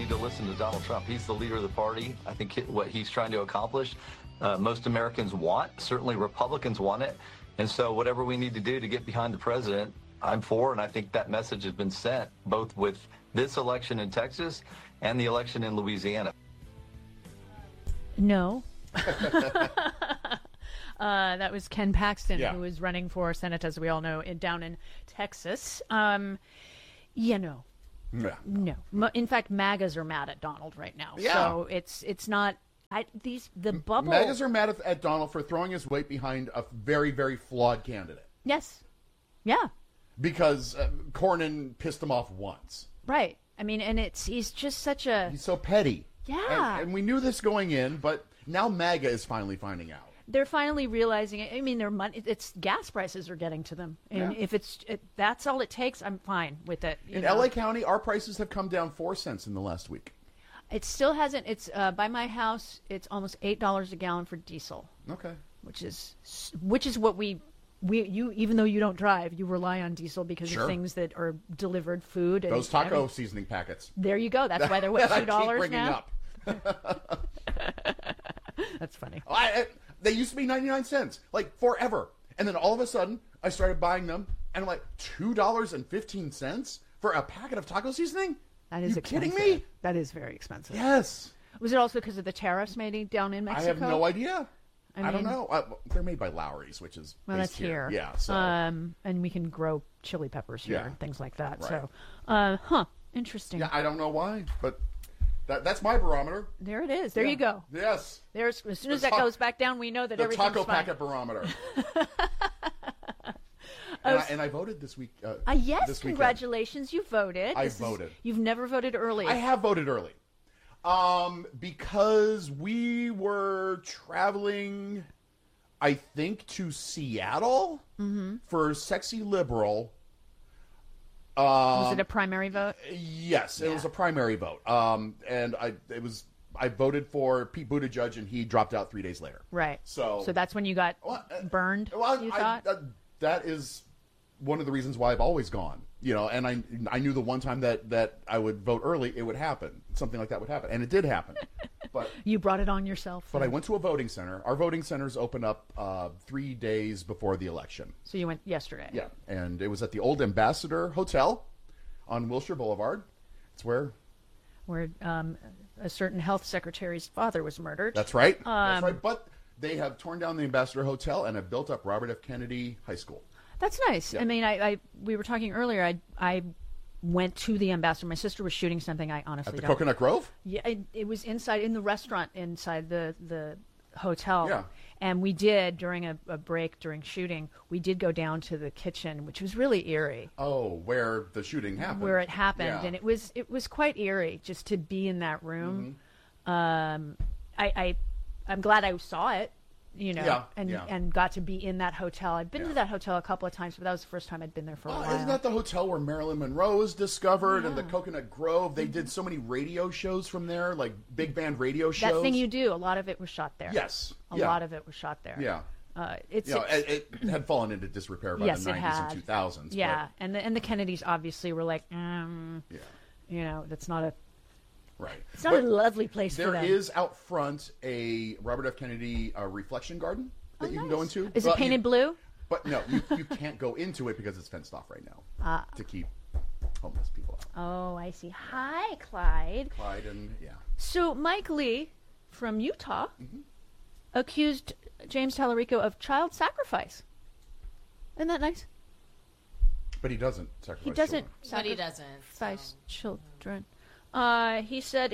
need to listen to Donald Trump. He's the leader of the party. I think what he's trying to accomplish, most Americans want. Certainly Republicans want it. And so whatever we need to do to get behind the president, I'm for, and I think that message has been sent both with this election in Texas and the election in Louisiana. No. That was Ken Paxton, who is running for Senate, as we all know, down in Texas. No. In fact, MAGAs are mad at Donald right now. Yeah. So it's not. The bubble. MAGAs are mad at Donald for throwing his weight behind a very, very flawed candidate. Yes. Yeah. Because Cornyn pissed him off once. Right. I mean, and he's just such a... He's so petty. Yeah. And we knew this going in, but now MAGA is finally finding out. They're finally realizing it. I mean, their money, it's gas prices are getting to them. And if that's all it takes, I'm fine with it. In LA County, our prices have come down 4 cents in the last week. It still hasn't. It's by my house, it's almost $8 a gallon for diesel. Okay. Which is what you even though you don't drive, you rely on diesel because of things that are delivered, food. And those taco seasoning packets. There you go. That's why they're what, $2 now. Up. That's funny. They used to be 99 cents, like forever, and then all of a sudden, I started buying them, and I'm like $2.15 for a packet of taco seasoning. That is expensive. Kidding me? That is very expensive. Yes. Was it also because of the tariffs made down in Mexico? I have no idea. I don't know. They're made by Lowry's, which is that's here. Yeah. So. And we can grow chili peppers here and things like that. Right. So, interesting. Yeah, I don't know why, but that's my barometer. There it is. There you go. Yes. As soon as that goes back down, we know that everything's fine. The taco packet barometer. And I voted this week. Yes, this congratulations. You voted. I voted. You've never voted early. I have voted early. Because we were traveling, I think, to Seattle for Sexy Liberal. Was it a primary vote? Yes, it was a primary vote. And I voted for Pete Buttigieg, and he dropped out 3 days later. Right. So that's when you got burned. Well, you thought that is one of the reasons why I've always gone. And I knew the one time that I would vote early, it would happen. Something like that would happen. And it did happen. But you brought it on yourself. But I went to a voting center. Our voting centers open up 3 days before the election. So you went yesterday. Yeah. And it was at the Old Ambassador Hotel on Wilshire Boulevard. It's where a certain health secretary's father was murdered. That's right. That's right. But they have torn down the Ambassador Hotel and have built up Robert F. Kennedy High School. That's nice. Yeah. I mean, we were talking earlier. I went to the Ambassador. My sister was shooting something. I honestly at the don't. Coconut Grove. Yeah, it was inside in the restaurant inside the hotel. Yeah. And we did during a break during shooting. We did go down to the kitchen, which was really eerie. Oh, where the shooting happened. Where it happened, and it was quite eerie just to be in that room. I'm glad I saw it. And got to be in that hotel. I've been to that hotel a couple of times, but that was the first time I'd been there for a while. Isn't that the hotel where Marilyn Monroe was discovered and the Coconut Grove? They did so many radio shows from there, like big band radio shows. That thing you do, a lot of it was shot there. Yes. A lot of it was shot there. Yeah. It had fallen into disrepair by the 90s and 2000s. Yeah, and the Kennedys obviously were like, that's not a... Right. It's not a lovely place for them. There is out front a Robert F. Kennedy reflection garden that you can go into. Is it painted blue? But no, you can't go into it because it's fenced off right now to keep homeless people out. Oh, I see. Hi, Clyde. Clyde and, So Mike Lee from Utah accused James Tallarico of child sacrifice. Isn't that nice? But he doesn't sacrifice He doesn't children. But he doesn't. Sacrifice children. He said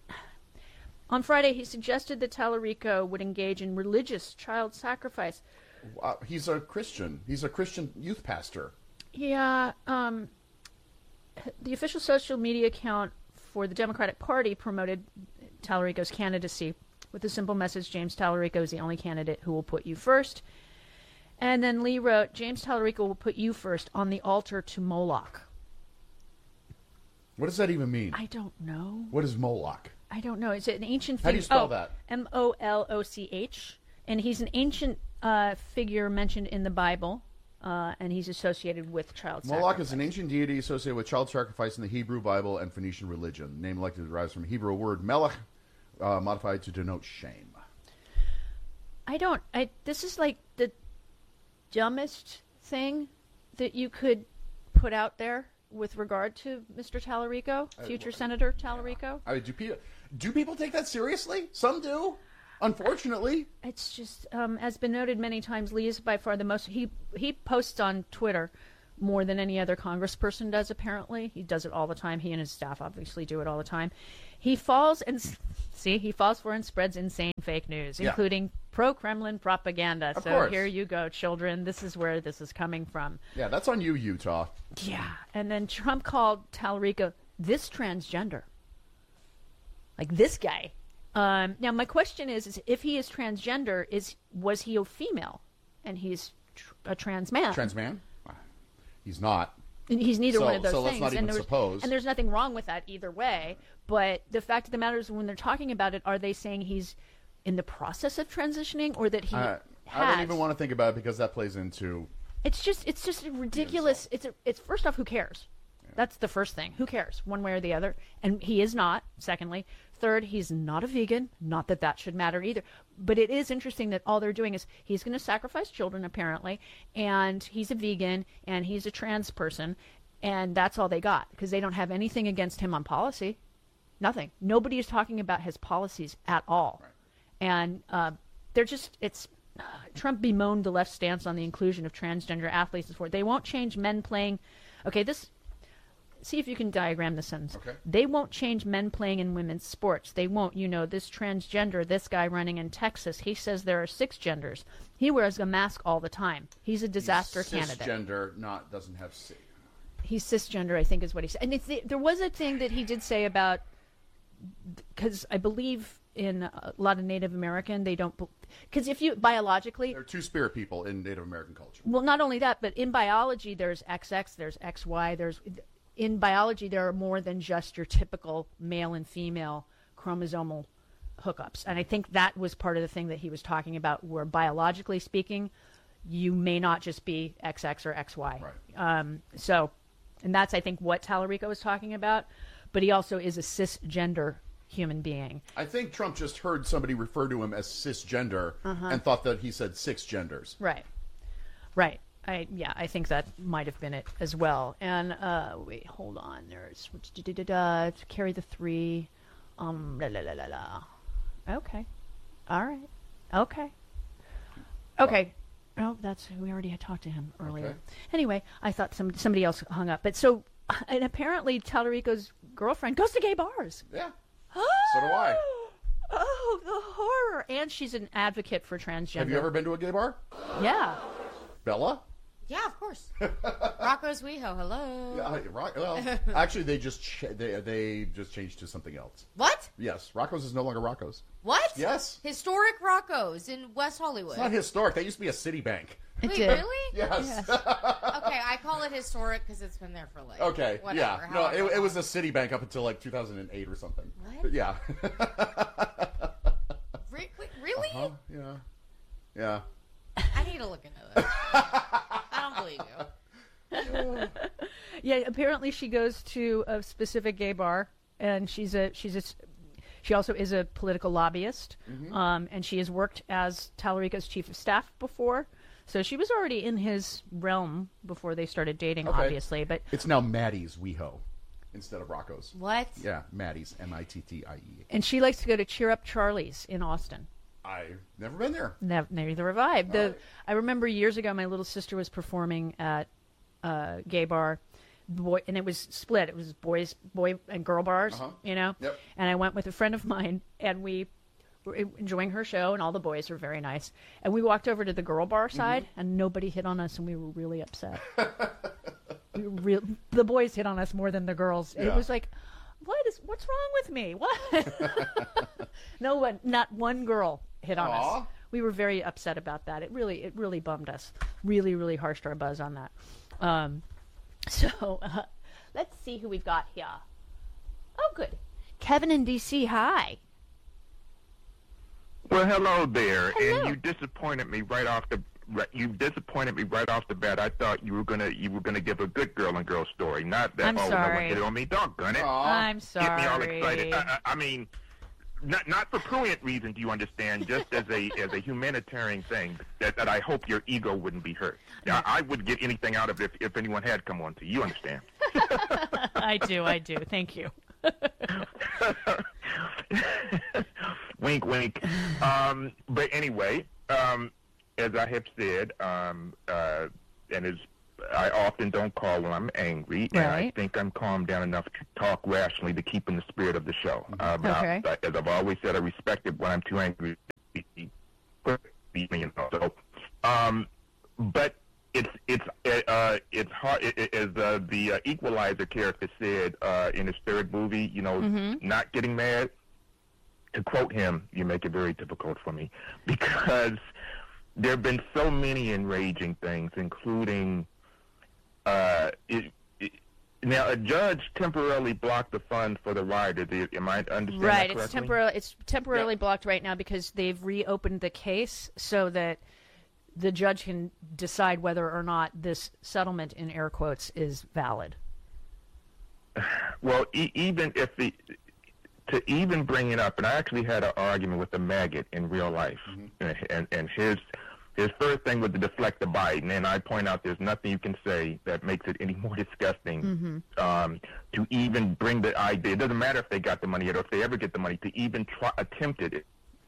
on Friday he suggested that Tallarico would engage in religious child sacrifice. He's a Christian. He's a Christian youth pastor. Yeah. The official social media account for the Democratic Party promoted Tallarico's candidacy with the simple message, James Tallarico is the only candidate who will put you first. And then Lee wrote, James Tallarico will put you first on the altar to Moloch. What does that even mean? I don't know. What is Moloch? I don't know. It's an ancient figure. How do you spell that? Moloch. And he's an ancient figure mentioned in the Bible. and he's associated with child Moloch sacrifice. is an ancient deity associated with child sacrifice in the Hebrew Bible and Phoenician religion. The name likely derives from a Hebrew word melech, modified to denote shame. This is like the dumbest thing that you could put out there with regard to Mr. Tallarico, future Senator Tallarico. Do people take that seriously? Some do. Unfortunately. It's just, as been noted many times, Lee is by far the most... He posts on Twitter more than any other congressperson does, apparently. He does it all the time. He and his staff obviously do it all the time. He falls for and spreads insane fake news, including pro-Kremlin propaganda. Of so course. Here you go, children. This is where this is coming from. Yeah, that's on you, Utah. Yeah. And then Trump called Tallarico this transgender. Like this guy. Now, my question is if he is transgender, was he a female? And he's a trans man. Trans man? He's not. And he's neither one of those so things. let's not even suppose. And there's nothing wrong with that either way. But the fact of the matter is, when they're talking about it, are they saying he's in the process of transitioning, or that he has? I don't even want to think about it because that plays into... It's just a ridiculous... It's first off, who cares? Yeah. That's the first thing. Who cares, one way or the other? And he is not, secondly. Third, he's not a vegan. Not that that should matter either. But it is interesting that all they're doing is he's going to sacrifice children, apparently, and he's a vegan, and he's a trans person, and that's all they got, because they don't have anything against him on policy. Nothing. Nobody is talking about his policies at all. Right. And they're just, Trump bemoaned the left's stance on the inclusion of transgender athletes and sport. They won't change men playing. Okay, see if you can diagram the sentence. Okay. They won't change men playing in women's sports. They won't. This transgender, this guy running in Texas, he says there are 6 genders. He wears a mask all the time. He's a disaster candidate. Cisgender, doesn't have C. He's cisgender, I think is what he said. And there was a thing that he did say about, because I believe in a lot of Native American, they don't, because if you, biologically... There are 2 spirit people in Native American culture. Well, not only that, but in biology, there's XX, there's XY, in biology, there are more than just your typical male and female chromosomal hookups. And I think that was part of the thing that he was talking about, where biologically speaking, you may not just be XX or XY. Right. And that's, I think, what Tallarico was talking about. But he also is a cisgender human being. I think Trump just heard somebody refer to him as cisgender and thought that he said 6 genders. Right. I think that might have been it as well. And wait, hold on. There's carry the 3. Okay. All right. Okay. Oh, we already had talked to him earlier. Okay. Anyway, I thought somebody else hung up. But so, and apparently Tallarico's girlfriend goes to gay bars. Yeah. So do I. Oh, the horror. And she's an advocate for transgender. Have you ever been to a gay bar? Yeah. Bella? Yeah, of course. Rocco's WeHo, hello. Yeah, right. Well, actually, they just changed to something else. What? Yes, Rocco's is no longer Rocco's. What? Yes. Historic Rocco's in West Hollywood. It's not historic. That used to be a Citibank. Wait, did. really? Yes. Okay, I call it historic because it's been there for Okay. whatever. Yeah. No, it was a Citibank up until 2008 or something. What? But yeah. Wait, really? Yeah. I need to look into this. I don't believe you. Yeah, apparently she goes to a specific gay bar, and she also is a political lobbyist, and she has worked as Tallarico's chief of staff before, so she was already in his realm before they started dating, obviously. But it's now Maddie's WeHo instead of Rocco's. What? Yeah, Maddie's, Mittie. And she likes to go to Cheer Up Charlie's in Austin. I've never been there. Neither have I. I remember years ago, my little sister was performing at a gay bar, and it was split. It was boy and girl bars, Yep. And I went with a friend of mine, and we were enjoying her show, and all the boys were very nice. And we walked over to the girl bar side, and nobody hit on us, and we were really upset. The boys hit on us more than the girls. Yeah. It was like, what's wrong with me? What? No one, not one girl hit on us. We were very upset about that. It really bummed us. Really, really harshed our buzz on that. So let's see who we've got here. Oh, good. Kevin in D.C., hi. Well, hello there. Hello. And you disappointed me right off the you disappointed me right off the bat. I thought you were gonna give a good girl and girl story, not that I'm no one sorry. hit it on me. Doggone it! I'm sorry. Get me all excited. I mean, not for prurient reasons, you understand, just as a humanitarian thing that I hope your ego wouldn't be hurt. I would get anything out of it if anyone had come on to you. You understand? I do. Thank you. Wink, wink. But anyway, as I have said, and as I often don't call when I'm angry, and I think I'm calmed down enough to talk rationally to keep in the spirit of the show. Okay. As I've always said, I respect it when I'm too angry. But it's hard. As the Equalizer character said in his third movie, not getting mad. To quote him, you make it very difficult for me because there have been so many enraging things, including now a judge temporarily blocked the funds for the rioters. Am I understanding that correctly? It's temporarily blocked right now because they've reopened the case so that the judge can decide whether or not this settlement, in air quotes, is valid. Well, even if to even bring it up, and I actually had an argument with a maggot in real life, and his first thing was to deflect the Biden, and I point out there's nothing you can say that makes it any more disgusting to even bring the idea. It doesn't matter if they got the money yet or if they ever get the money, to even attempt it.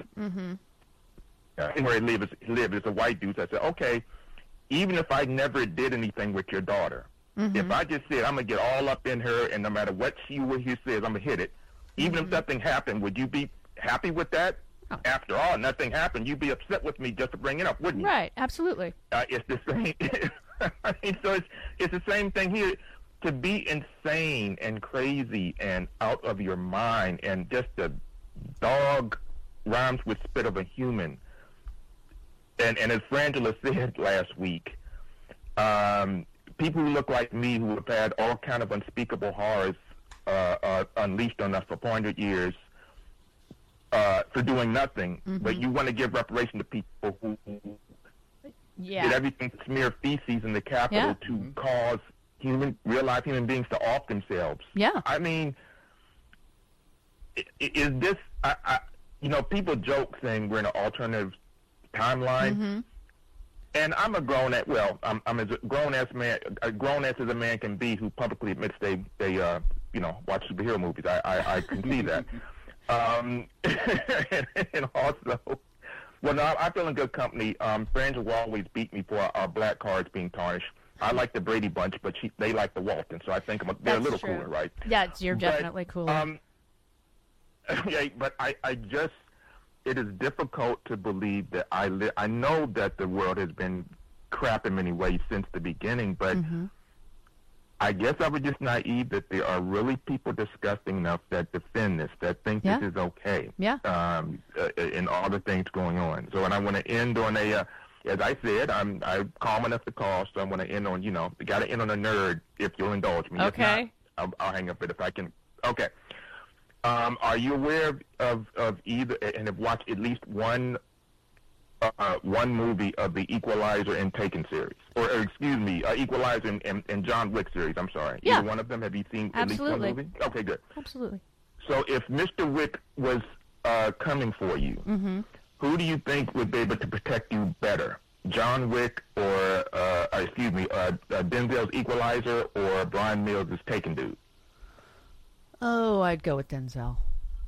Where he live is a white dude. So I said, okay, even if I never did anything with your daughter, if I just said I'm going to get all up in her, and no matter what he says, I'm going to hit it, even if nothing happened, would you be happy with that? Oh. After all, nothing happened. You'd be upset with me just to bring it up, wouldn't you? Right, absolutely. It's the same. I mean, so it's the same thing here. To be insane and crazy and out of your mind, and just a dog rhymes with spit of a human. And as Frangela said last week, people who look like me, who have had all kind of unspeakable horrors unleashed on us for 400 years for doing nothing, but you want to give reparation to people who did everything to smear feces in the Capitol to cause real life human beings to off themselves. Yeah. I mean, is this, people joke saying we're in an alternative timeline. And I'm a grown as a grown as a man can be, who publicly admits they watch superhero movies. I can see that. And also, well, no, I feel in good company. Frangela will always beat me for our black cards being tarnished. I like the Brady Bunch, but they like the Walton, so I think they're a little cooler, right? Yeah, you're definitely cooler. Yeah, but I just, it is difficult to believe that I know that the world has been crap in many ways since the beginning, but I guess I was just naive that there are really people disgusting enough that defend this, that think this is okay. Yeah. In all the things going on. So, and I want to end on as I said, I'm calm enough to call, so I want to end on, we got to end on a nerd, if you'll indulge me. Okay. If not, I'll hang up it if I can. Okay. Are you aware of either, and have watched at least one movie of the Equalizer and Taken series, or excuse me, Equalizer and John Wick series? I'm sorry. Yeah. Either one of them. Have you seen at least one movie? Okay, good. Absolutely. So if Mr. Wick was coming for you, who do you think would be able to protect you better? John Wick or Denzel's Equalizer, or Brian Mills' Taken Dude? Oh, I'd go with Denzel.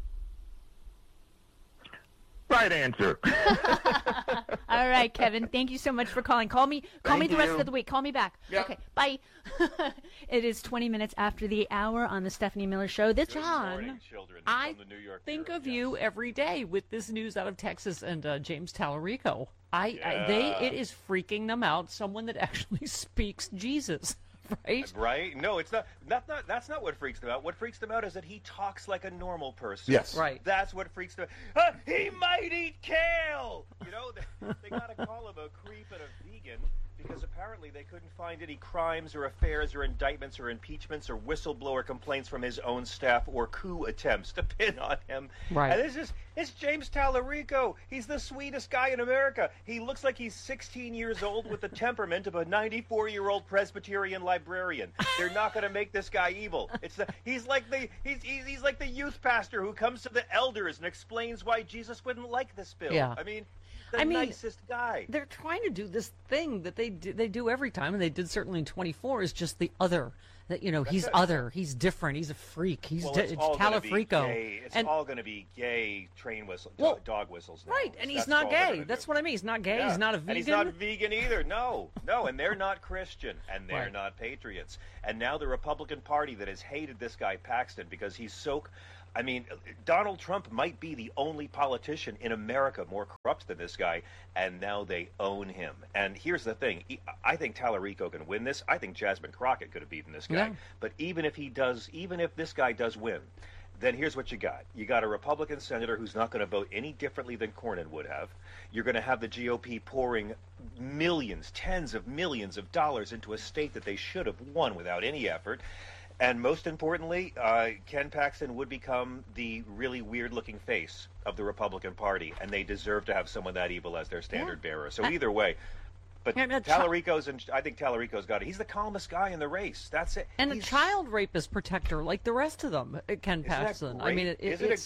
Right answer. All right, Kevin. Thank you so much for calling. Call me the rest of the week. Call me back. Yep. Okay. Bye. It is 20 minutes after the hour on the Stephanie Miller Show. John, I think of you every day with this news out of Texas and James Tallarico. It is freaking them out. Someone that actually speaks Jesus. Right? Right? No, it's not. That's not what freaks them out. What freaks them out is that he talks like a normal person. Yes. Right. That's what freaks them out. He might eat kale! They got to call him a creep and a vegan. because apparently they couldn't find any crimes or affairs or indictments or impeachments or whistleblower complaints from his own staff or coup attempts to pin on him. Right. And it's James Tallarico. He's the sweetest guy in America. He looks like he's 16 years old with the temperament of a 94-year-old Presbyterian librarian. They're not going to make this guy evil. He's like the youth pastor who comes to the elders and explains why Jesus wouldn't like this bill. Yeah. I mean, nicest guy. They're trying to do this thing that they do every time, and they did certainly in 24, is just the other. That, he's other, he's different, he's a freak, he's it's all gonna be Calafrico. gay. It's all going to be gay dog whistles now. Right, and he's That's not all they're gay. gonna That's do. what I mean. He's not gay. Yeah. He's not a vegan. And he's not vegan either. No, and they're not Christian, and they're Right. not patriots. And now the Republican Party that has hated this guy Paxton because he's so... I mean, Donald Trump might be the only politician in America more corrupt than this guy, and now they own him. And here's the thing. I think Tallarico can win this. I think Jasmine Crockett could have beaten this guy. Yeah. But even if this guy does win, then here's what you got. You got a Republican senator who's not going to vote any differently than Cornyn would have. You're going to have the GOP pouring millions, tens of millions of dollars into a state that they should have won without any effort. And most importantly, Ken Paxton would become the really weird-looking face of the Republican Party, and they deserve to have someone that evil as their standard bearer. So either way, but I think Tallarico's got it. He's the calmest guy in the race. That's it. And a child rapist protector, like the rest of them, Ken Paxton. I mean,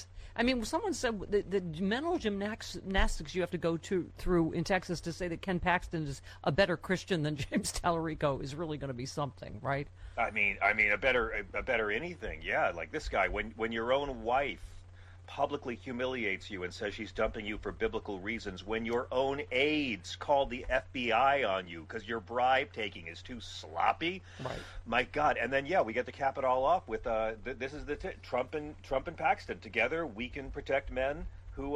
someone said the mental gymnastics you have to go through in Texas to say that Ken Paxton is a better Christian than James Tallarico is really going to be something, right? I mean, a better anything. Yeah, like this guy. When your own wife publicly humiliates you and says she's dumping you for biblical reasons, when your own aides called the FBI on you because your bribe taking is too sloppy. Right. My God. And then we get to cap it all off with this is Trump and Paxton together. We can protect men who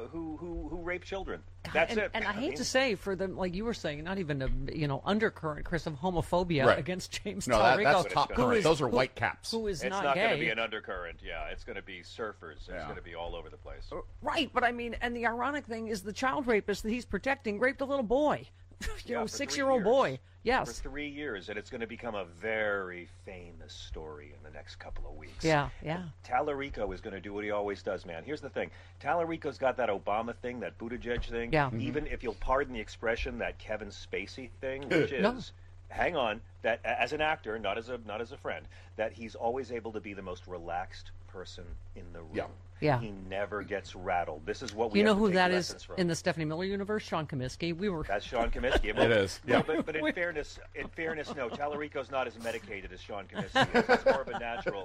rape children. That's it. And I hate to say, for them, like you were saying, not even a undercurrent, Chris, of homophobia against James Tallarico. That's top current. Those are white caps. Who is it's not not gay. going to be an undercurrent. Yeah, it's going to be surfers. It's going to be all over the place. Right, but I mean, and the ironic thing is the child rapist that he's protecting raped a little boy. 6-year-old boy. Yes. For 3 years, and it's going to become a very famous story in the next couple of weeks. Yeah. Tallarico is going to do what he always does, man. Here's the thing. Tallarico's got that Obama thing, that Buttigieg thing. Yeah. Even if you'll pardon the expression, that Kevin Spacey thing, which is, hang on, that as an actor, not as a friend, that he's always able to be the most relaxed person in the room. Yeah. He never gets rattled. This is what we You know have to who take that lessons is from. in the Stephanie Miller universe? Sean Comiskey. That's Sean Comiskey. It is. Yeah. But in fairness, no. Tallarico's not as medicated as Sean Comiskey. It's more of a natural.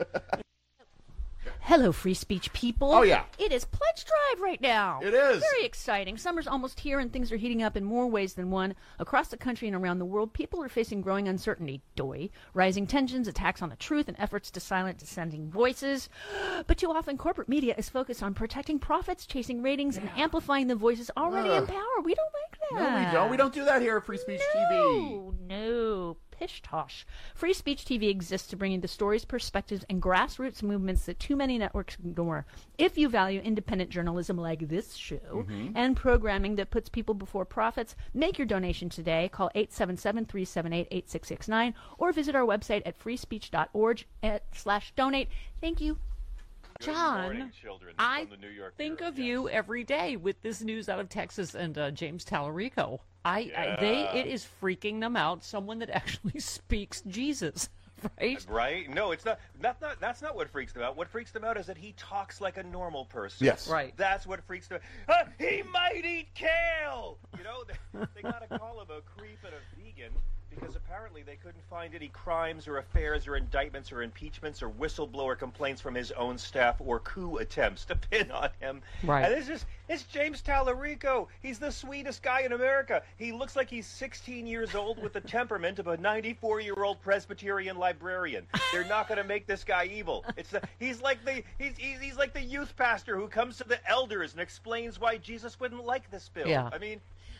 Hello, free speech people. Oh, yeah. It is Pledge Drive right now. It is. Very exciting. Summer's almost here, and things are heating up in more ways than one. Across the country and around the world, people are facing growing uncertainty, rising tensions, attacks on the truth, and efforts to silence dissenting voices. But too often, corporate media is focused on protecting profits, chasing ratings, and amplifying the voices already in power. We don't like that. No, we don't. We don't do that here at Free Speech TV. No. Pish tosh. Free Speech TV exists to bring you the stories, perspectives, and grassroots movements that too many networks ignore. If you value independent journalism like this show and programming that puts people before profits, make your donation today. Call 877-378-8669 or visit our website at freespeech.org/donate. Thank you. John, Children I from the New York think Bureau. of you every day with this news out of Texas and James Tallarico. It is freaking them out. Someone that actually speaks Jesus, right? Right? No, it's not. That's not what freaks them out. What freaks them out is that he talks like a normal person. Yes. Right. That's what freaks them out. He might eat kale. They gotta call him a creep and a vegan because apparently they couldn't find any crimes or affairs or indictments or impeachments or whistleblower complaints from his own staff or coup attempts to pin on him. Right. And it's James Tallarico. He's the sweetest guy in America. He looks like he's 16 years old with the temperament of a 94-year-old Presbyterian librarian. They're not going to make this guy evil. He's like the youth pastor who comes to the elders and explains why Jesus wouldn't like this bill. Yeah. I mean,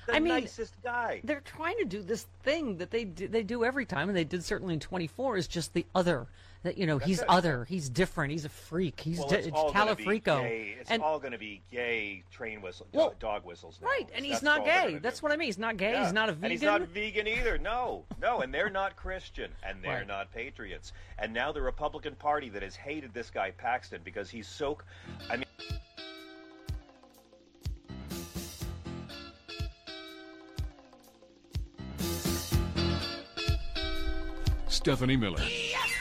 The nicest guy. They're trying to do this thing that they do every time, and they did certainly in 24, is just the other. That, he's other. He's different. He's a freak. He's Talafrico. It's all going to be gay train whistle, dog whistles now. Right, and he's not gay. That's what I mean. He's not gay. Yeah. He's not a vegan. And he's not vegan either. No, and they're not Christian, and they're not patriots. And now the Republican Party that has hated this guy Paxton because he's so... I mean... Stephanie Miller. Yes!